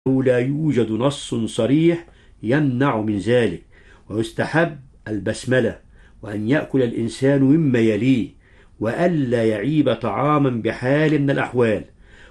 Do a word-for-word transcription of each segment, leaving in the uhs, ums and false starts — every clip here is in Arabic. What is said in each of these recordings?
لا يوجد نص صريح يمنع من ذلك. ويستحب البسملة، وأن يأكل الإنسان مما يليه، وألا يعيب طعاما بحال من الأحوال.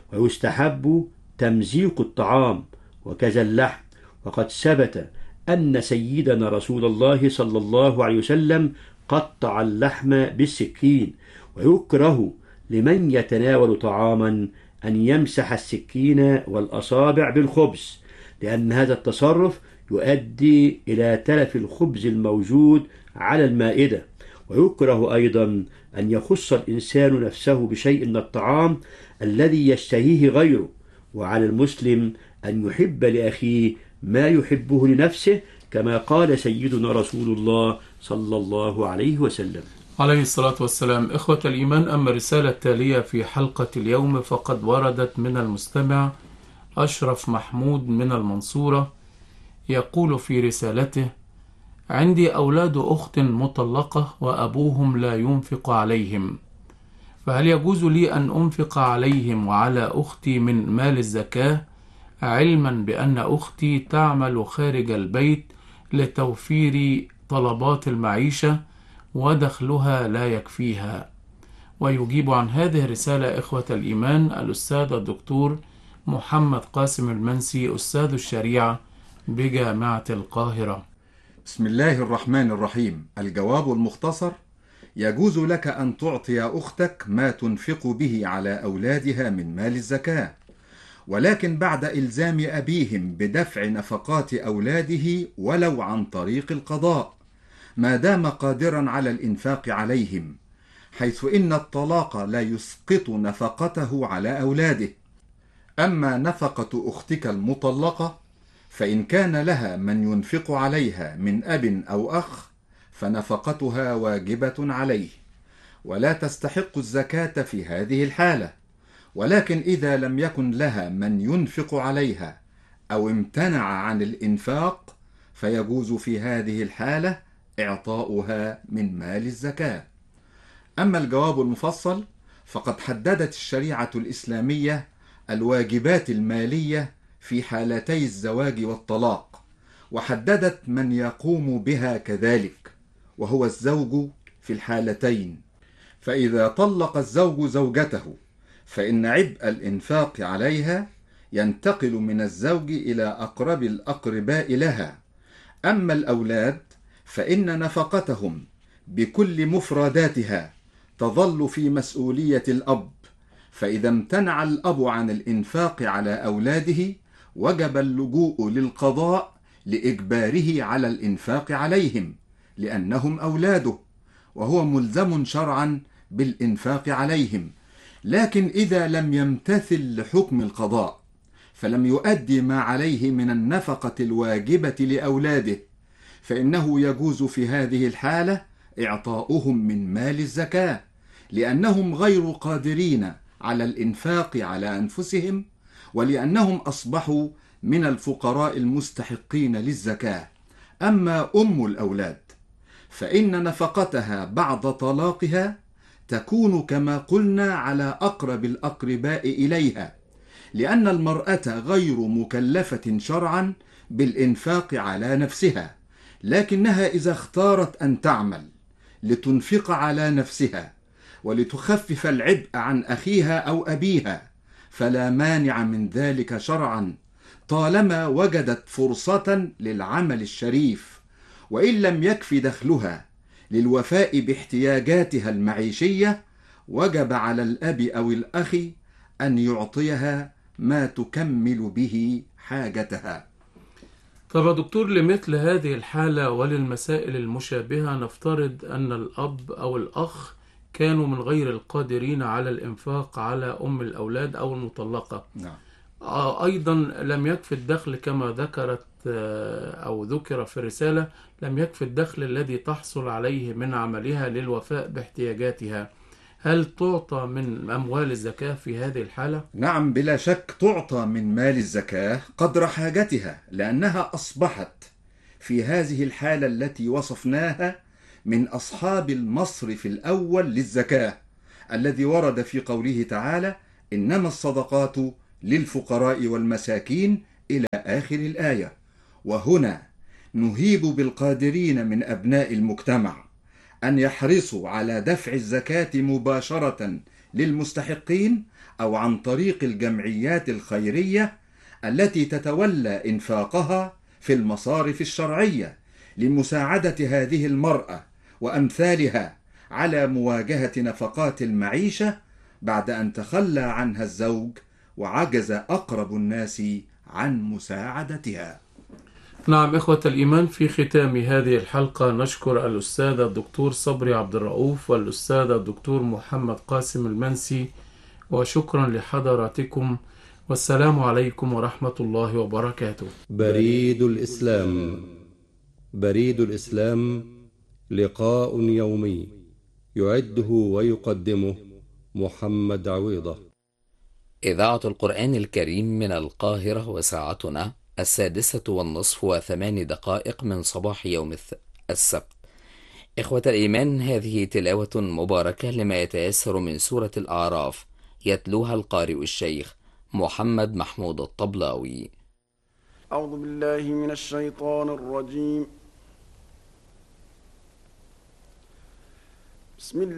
ويستحب تمزيق الطعام وكذا اللحم. وقد ثبت أن سيدنا رسول الله صلى الله عليه وسلم قطع اللحم بالسكين. ويكره لمن يتناول طعاما أن يمسح السكين والأصابع بالخبز، لأن هذا التصرف يؤدي إلى تلف الخبز الموجود على المائدة. ويكره أيضا أن يخص الإنسان نفسه بشيء من الطعام الذي يشتهيه غيره. وعلى المسلم أن يحب لأخيه ما يحبه لنفسه، كما قال سيدنا رسول الله صلى الله عليه وسلم. عليه الصلاة والسلام. إخوة الإيمان، أما الرسالة التالية في حلقة اليوم فقد وردت من المستمع أشرف محمود من المنصورة، يقول في رسالته: عندي أولاد أخت مطلقة وأبوهم لا ينفق عليهم، فهل يجوز لي أن أنفق عليهم وعلى أختي من مال الزكاة، علما بأن أختي تعمل خارج البيت لتوفير طلبات المعيشة ودخلها لا يكفيها؟ ويجيب عن هذه الرسالة إخوة الإيمان الأستاذ الدكتور محمد قاسم المنسي، أستاذ الشريعة بجامعة القاهرة. بسم الله الرحمن الرحيم. الجواب المختصر: يجوز لك أن تعطي أختك ما تنفق به على أولادها من مال الزكاة، ولكن بعد إلزام أبيهم بدفع نفقات أولاده ولو عن طريق القضاء، ما دام قادرا على الإنفاق عليهم، حيث إن الطلاق لا يسقط نفقته على أولاده. أما نفقة أختك المطلقة، فإن كان لها من ينفق عليها من أب أو أخ فنفقتها واجبة عليه، ولا تستحق الزكاة في هذه الحالة. ولكن إذا لم يكن لها من ينفق عليها أو امتنع عن الإنفاق، فيجوز في هذه الحالة إعطاؤها من مال الزكاة. أما الجواب المفصل، فقد حددت الشريعة الإسلامية الواجبات المالية في حالتي الزواج والطلاق، وحددت من يقوم بها كذلك، وهو الزوج في الحالتين. فإذا طلق الزوج زوجته فإن عبء الإنفاق عليها ينتقل من الزوج إلى أقرب الأقرباء لها. أما الأولاد فإن نفقتهم بكل مفرداتها تظل في مسؤولية الأب، فإذا امتنع الأب عن الإنفاق على أولاده وجب اللجوء للقضاء لإجباره على الإنفاق عليهم، لأنهم أولاده وهو ملزم شرعا بالإنفاق عليهم. لكن إذا لم يمتثل لحكم القضاء فلم يؤدي ما عليه من النفقة الواجبة لأولاده، فإنه يجوز في هذه الحالة إعطاؤهم من مال الزكاة، لأنهم غير قادرين على الإنفاق على أنفسهم، ولأنهم أصبحوا من الفقراء المستحقين للزكاة. أما أم الأولاد فإن نفقتها بعد طلاقها تكون كما قلنا على أقرب الأقرباء إليها، لأن المرأة غير مكلفة شرعا بالإنفاق على نفسها، لكنها إذا اختارت أن تعمل لتنفق على نفسها ولتخفف العبء عن أخيها أو أبيها فلا مانع من ذلك شرعا، طالما وجدت فرصة للعمل الشريف. وإن لم يكف دخلها للوفاء باحتياجاتها المعيشية، وجب على الأب أو الأخ أن يعطيها ما تكمل به حاجتها. طب يا دكتور، لمثل هذه الحالة وللمسائل المشابهة، نفترض أن الأب أو الأخ كانوا من غير القادرين على الإنفاق على أم الأولاد أو المطلقة. نعم. أيضا لم يكفي الدخل كما ذكرت أو ذكر في الرسالة، لم يكفي الدخل الذي تحصل عليه من عملها للوفاء باحتياجاتها. هل تعطى من أموال الزكاة في هذه الحالة؟ نعم، بلا شك تعطى من مال الزكاة قدر حاجتها، لأنها أصبحت في هذه الحالة التي وصفناها من أصحاب المصرف الأول للزكاة، الذي ورد في قوله تعالى: إنما الصدقات للفقراء والمساكين إلى آخر الآية. وهنا نهيب بالقادرين من أبناء المجتمع أن يحرصوا على دفع الزكاة مباشرة للمستحقين أو عن طريق الجمعيات الخيرية التي تتولى إنفاقها في المصارف الشرعية لمساعدة هذه المرأة وأمثالها على مواجهة نفقات المعيشة بعد أن تخلى عنها الزوج وعجز أقرب الناس عن مساعدتها. نعم إخوة الإيمان، في ختام هذه الحلقة نشكر الأستاذ الدكتور صبري عبد الرؤوف والأستاذ الدكتور محمد قاسم المنسي، وشكرا لحضراتكم، والسلام عليكم ورحمة الله وبركاته. بريد الإسلام. بريد الإسلام لقاء يومي يعده ويقدمه محمد عويضة. إذاعة القرآن الكريم من القاهرة، وساعتنا السادسة والنصف وثمان دقائق من صباح يوم السبت. إخوة الإيمان، هذه تلاوة مباركة لما يتيسر من سورة الأعراف، يتلوها القارئ الشيخ محمد محمود الطبلاوي. أعوذ بالله من الشيطان الرجيم. بسم الله